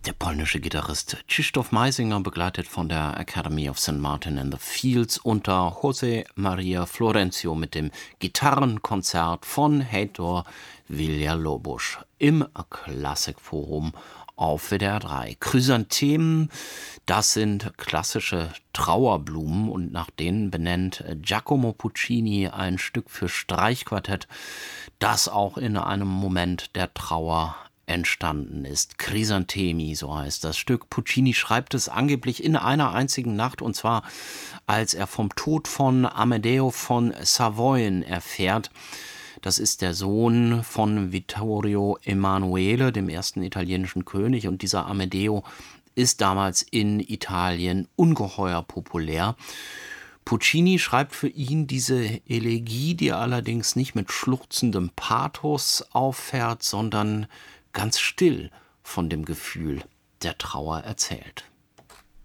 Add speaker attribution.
Speaker 1: Der polnische Gitarrist Krzysztof Meisinger, begleitet von der Academy of St. Martin in the Fields unter José María Florencio mit dem Gitarrenkonzert von Heitor Villa-Lobos im Klassikforum auf WDR 3. Chrysanthemen, das sind klassische Trauerblumen und nach denen benennt Giacomo Puccini ein Stück für Streichquartett, das auch in einem Moment der Trauer entstanden ist. Chrysanthemi, so heißt das Stück. Puccini schreibt es angeblich in einer einzigen Nacht, und zwar als er vom Tod von Amedeo von Savoyen erfährt. Das ist der Sohn von Vittorio Emanuele, dem ersten italienischen König, und dieser Amedeo ist damals in Italien ungeheuer populär. Puccini schreibt für ihn diese Elegie, die allerdings nicht mit schluchzendem Pathos auffährt, sondern ganz still von dem Gefühl der Trauer erzählt.